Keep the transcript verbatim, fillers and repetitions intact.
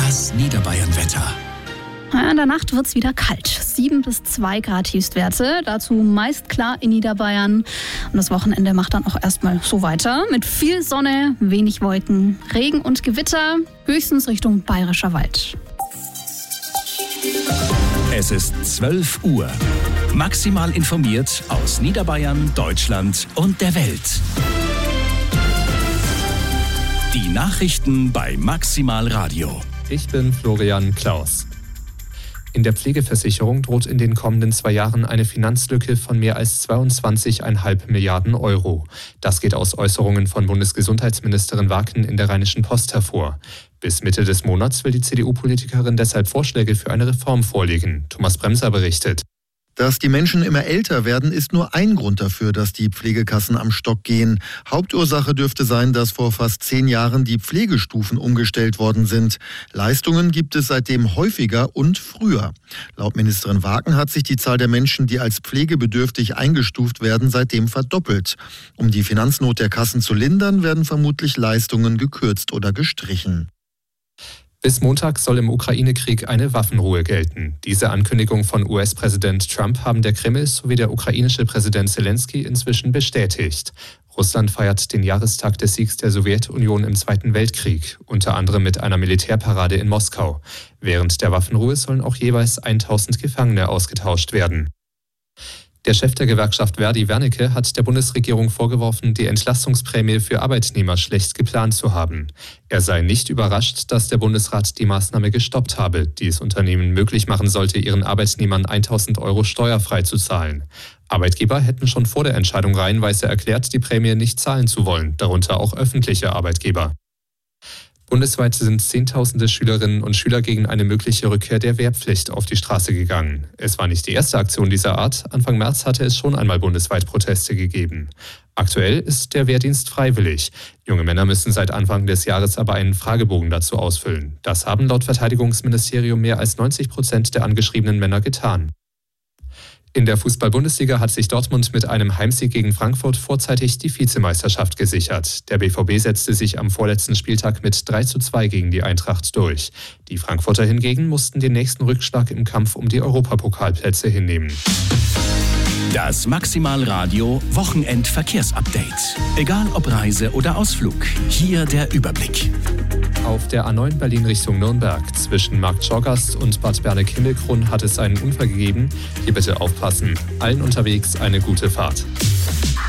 Das Niederbayern-Wetter. In der Nacht wird es wieder kalt. sieben bis zwei Grad Tiefstwerte. Dazu meist klar in Niederbayern. Und das Wochenende macht dann auch erstmal so weiter. Mit viel Sonne, wenig Wolken, Regen und Gewitter. Höchstens Richtung Bayerischer Wald. Es ist zwölf Uhr. Maximal informiert aus Niederbayern, Deutschland und der Welt. Die Nachrichten bei Maximal Radio. Ich bin Florian Klaus. In der Pflegeversicherung droht in den kommenden zwei Jahren eine Finanzlücke von mehr als zweiundzwanzig Komma fünf Milliarden Euro. Das geht aus Äußerungen von Bundesgesundheitsministerin Wacken in der Rheinischen Post hervor. Bis Mitte des Monats will die C D U-Politikerin deshalb Vorschläge für eine Reform vorlegen. Thomas Bremser berichtet. Dass die Menschen immer älter werden, ist nur ein Grund dafür, dass die Pflegekassen am Stock gehen. Hauptursache dürfte sein, dass vor fast zehn Jahren die Pflegestufen umgestellt worden sind. Leistungen gibt es seitdem häufiger und früher. Laut Ministerin Wacken hat sich die Zahl der Menschen, die als pflegebedürftig eingestuft werden, seitdem verdoppelt. Um die Finanznot der Kassen zu lindern, werden vermutlich Leistungen gekürzt oder gestrichen. Bis Montag soll im Ukraine-Krieg eine Waffenruhe gelten. Diese Ankündigung von U S-Präsident Trump haben der Kreml sowie der ukrainische Präsident Zelensky inzwischen bestätigt. Russland feiert den Jahrestag des Siegs der Sowjetunion im Zweiten Weltkrieg, unter anderem mit einer Militärparade in Moskau. Während der Waffenruhe sollen auch jeweils tausend Gefangene ausgetauscht werden. Der Chef der Gewerkschaft Verdi, Wernicke, hat der Bundesregierung vorgeworfen, die Entlastungsprämie für Arbeitnehmer schlecht geplant zu haben. Er sei nicht überrascht, dass der Bundesrat die Maßnahme gestoppt habe, die es Unternehmen möglich machen sollte, ihren Arbeitnehmern tausend Euro steuerfrei zu zahlen. Arbeitgeber hätten schon vor der Entscheidung reihenweise erklärt, die Prämie nicht zahlen zu wollen, darunter auch öffentliche Arbeitgeber. Bundesweit sind Zehntausende Schülerinnen und Schüler gegen eine mögliche Rückkehr der Wehrpflicht auf die Straße gegangen. Es war nicht die erste Aktion dieser Art. Anfang März hatte es schon einmal bundesweit Proteste gegeben. Aktuell ist der Wehrdienst freiwillig. Junge Männer müssen seit Anfang des Jahres aber einen Fragebogen dazu ausfüllen. Das haben laut Verteidigungsministerium mehr als neunzig Prozent der angeschriebenen Männer getan. In der Fußball-Bundesliga hat sich Dortmund mit einem Heimsieg gegen Frankfurt vorzeitig die Vizemeisterschaft gesichert. Der B V B setzte sich am vorletzten Spieltag mit drei zu zwei gegen die Eintracht durch. Die Frankfurter hingegen mussten den nächsten Rückschlag im Kampf um die Europapokalplätze hinnehmen. Das Maximal Radio Wochenend-Verkehrsupdate. Egal ob Reise oder Ausflug, hier der Überblick. Auf der A neun Berlin Richtung Nürnberg zwischen Markt Schorgast und Bad Berneck-Himmelkrun hat es einen Unfall gegeben. Hier bitte aufpassen. Allen unterwegs eine gute Fahrt.